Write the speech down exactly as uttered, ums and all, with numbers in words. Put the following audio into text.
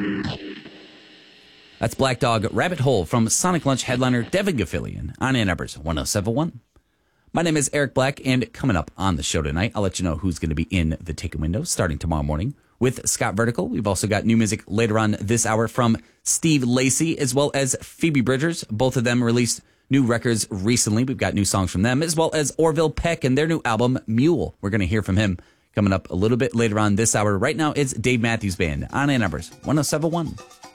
That's Black Dog Rabbit Hole from Sonic Lunch headliner Devin Gafillion on Ann Arbor's one oh seven point one. My name is Eric Black, and coming up on the show tonight, I'll let you know who's going to be in the ticket window starting tomorrow morning with Scott Vertical. We've also got new music later on this hour from Steve Lacy as well as Phoebe Bridgers. Both of them released new records recently. We've got new songs from them, as well as Orville Peck and their new album, Mule. We're going to hear from him coming up a little bit later on this hour. Right now, it's Dave Matthews Band on Ann Arbor's one oh seven point one.